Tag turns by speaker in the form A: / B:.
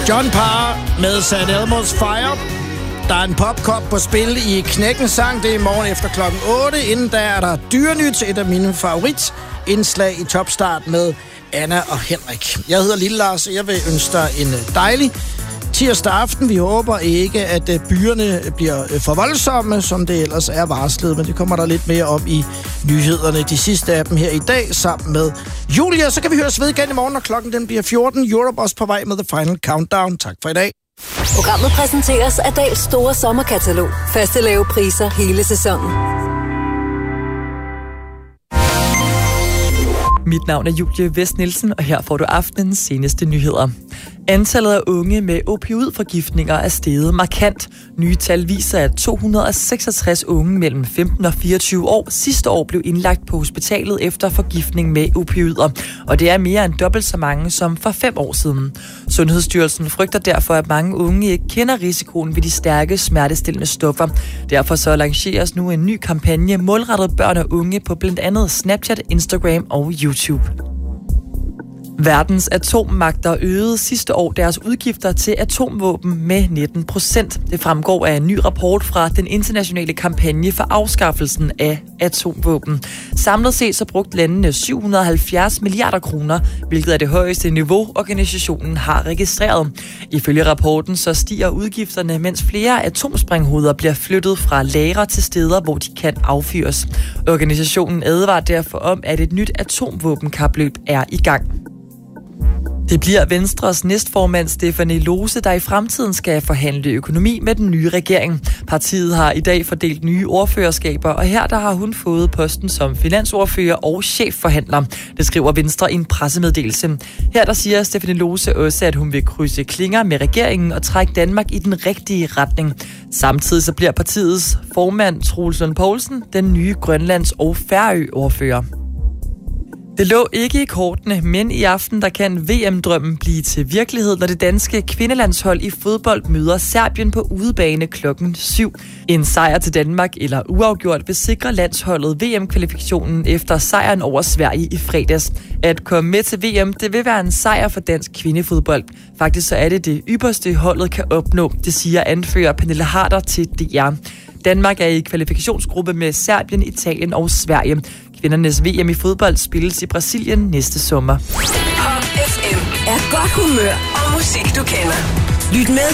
A: John Parr med St. Elmo's Fire. Der er en popkop på spil i Knækkens Sang. Det er i morgen efter klokken 8. Inden der er der Dyrenyt, et af mine favoritindslag i Topstart med Anna og Henrik. Jeg hedder Lille Lars, og jeg vil ønske dig en dejlig tirsdag aften. Vi håber ikke, at byerne bliver for voldsomme, som det ellers er varslet, men det kommer der lidt mere om i nyhederne. De sidste af dem her i dag, sammen med Julia. Så kan vi høres ved igen i morgen, når klokken den bliver 14. Europe også på vej med The Final Countdown. Tak for i dag.
B: Programmet præsenteres af Dahls store sommerkatalog. Faste lave priser hele sæsonen.
C: Mit navn er Julie Vest Nielsen, og her får du aftenens seneste nyheder. Antallet af unge med opioidforgiftninger er steget markant. Nye tal viser, at 266 unge mellem 15 og 24 år sidste år blev indlagt på hospitalet efter forgiftning med opioider. Og det er mere end dobbelt så mange som for 5 år siden. Sundhedsstyrelsen frygter derfor, at mange unge ikke kender risikoen ved de stærke smertestillende stoffer. Derfor så lanceres nu en ny kampagne målrettet børn og unge på blandt andet Snapchat, Instagram og YouTube. Verdens atommagter øgede sidste år deres udgifter til atomvåben med 19%. Det fremgår af en ny rapport fra den internationale kampagne for afskaffelsen af atomvåben. Samlet set så brugte landene 770 milliarder kroner, hvilket er det højeste niveau, organisationen har registreret. Ifølge rapporten så stiger udgifterne, mens flere atomsprænghoveder bliver flyttet fra lagre til steder, hvor de kan affyres. Organisationen advarer derfor om, at et nyt atomvåbenkapløb er i gang. Det bliver Venstres næstformand Stephanie Lose, der i fremtiden skal forhandle økonomi med den nye regering. Partiet har i dag fordelt nye ordførerskaber, og her der har hun fået posten som finansordfører og chefforhandler. Det skriver Venstre i en pressemeddelelse. Her der siger Stephanie Lose også, at hun vil krydse klinger med regeringen og trække Danmark i den rigtige retning. Samtidig så bliver partiets formand Troels Lund Poulsen den nye Grønlands- og Færø-ordfører. Det lå ikke i kortene, men i aften der kan VM-drømmen blive til virkelighed, når det danske kvindelandshold i fodbold møder Serbien på udebane klokken 7. En sejr til Danmark eller uafgjort vil sikre landsholdet VM-kvalifikationen efter sejren over Sverige i fredags. At komme med til VM, det vil være en sejr for dansk kvindefodbold. Faktisk så er det ypperste holdet kan opnå, det siger anfører Pernille Harder til DR. Danmark er i kvalifikationsgruppe med Serbien, Italien og Sverige. Kvindernes VM i fodbold spilles i Brasilien næste sommer.
B: Pop FM er godt humør og musik, du kender. Lyt med